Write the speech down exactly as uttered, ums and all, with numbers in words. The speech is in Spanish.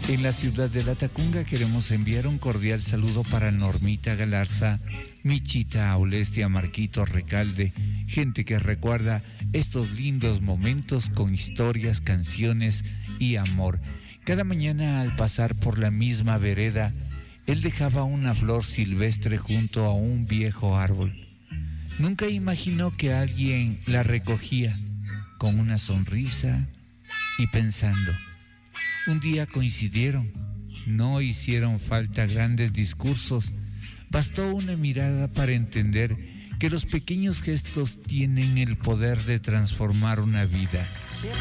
En la ciudad de Latacunga queremos enviar un cordial saludo para Normita Galarza, Michita Aulestia, Marquito Recalde, gente que recuerda estos lindos momentos con historias, canciones y amor. Cada mañana al pasar por la misma vereda, él dejaba una flor silvestre junto a un viejo árbol. Nunca imaginó que alguien la recogía con una sonrisa y pensando. Un día coincidieron, no hicieron falta grandes discursos, bastó una mirada para entender que los pequeños gestos tienen el poder de transformar una vida.